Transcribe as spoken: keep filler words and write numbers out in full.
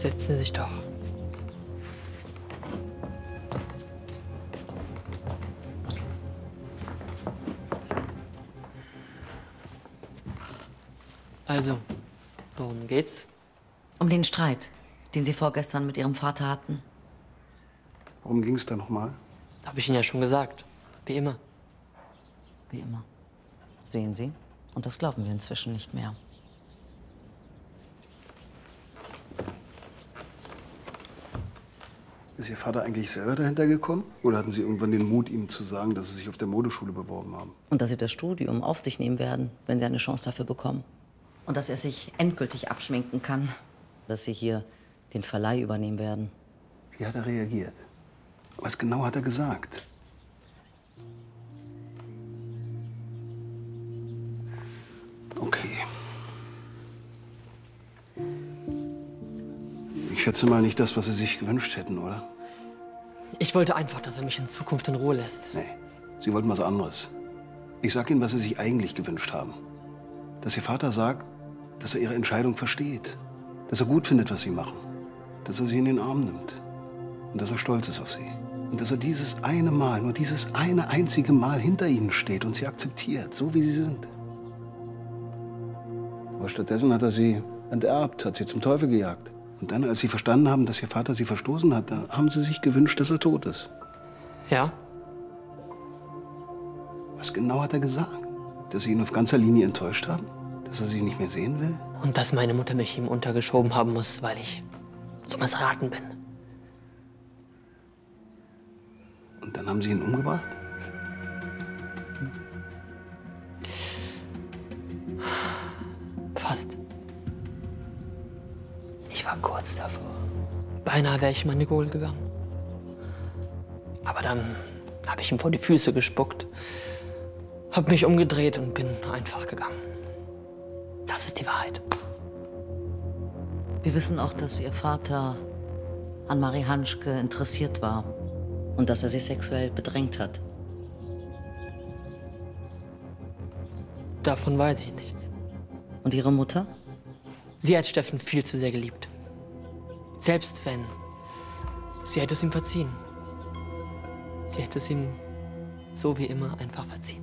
Setzen Sie sich doch. Also, worum geht's? Um den Streit, den Sie vorgestern mit Ihrem Vater hatten. Worum ging es da nochmal? Habe ich Ihnen ja schon gesagt. Wie immer. Wie immer. Sehen Sie? Und das glauben wir inzwischen nicht mehr. Ist Ihr Vater eigentlich selber dahinter gekommen? Oder hatten Sie irgendwann den Mut, ihm zu sagen, dass Sie sich auf der Modeschule beworben haben? Und dass Sie das Studium auf sich nehmen werden, wenn Sie eine Chance dafür bekommen. Und dass er sich endgültig abschminken kann. Dass Sie hier den Verleih übernehmen werden. Wie hat er reagiert? Was genau hat er gesagt? Okay. Ich schätze mal nicht das, was Sie sich gewünscht hätten, oder? Ich wollte einfach, dass er mich in Zukunft in Ruhe lässt. Nee, Sie wollten was anderes. Ich sag Ihnen, was Sie sich eigentlich gewünscht haben. Dass Ihr Vater sagt, dass er Ihre Entscheidung versteht. Dass er gut findet, was Sie machen. Dass er Sie in den Arm nimmt. Und dass er stolz ist auf Sie. Und dass er dieses eine Mal, nur dieses eine einzige Mal hinter Ihnen steht und Sie akzeptiert, so wie Sie sind. Aber stattdessen hat er Sie enterbt, hat Sie zum Teufel gejagt. Und dann, als Sie verstanden haben, dass Ihr Vater Sie verstoßen hat, da haben Sie sich gewünscht, dass er tot ist. Ja? Was genau hat er gesagt? Dass Sie ihn auf ganzer Linie enttäuscht haben? Dass er Sie nicht mehr sehen will? Und dass meine Mutter mich ihm untergeschoben haben muss, weil ich so missraten bin. Und dann haben Sie ihn umgebracht? Fast. Ich war kurz davor. Beinahe wäre ich in meine Gol gegangen. Aber dann habe ich ihm vor die Füße gespuckt, habe mich umgedreht und bin einfach gegangen. Das ist die Wahrheit. Wir wissen auch, dass Ihr Vater an Marie Hanschke interessiert war. Und dass er sie sexuell bedrängt hat. Davon weiß ich nichts. Und Ihre Mutter? Sie hat Steffen viel zu sehr geliebt. Selbst wenn. Sie hätte es ihm verziehen. Sie hätte es ihm so wie immer einfach verziehen.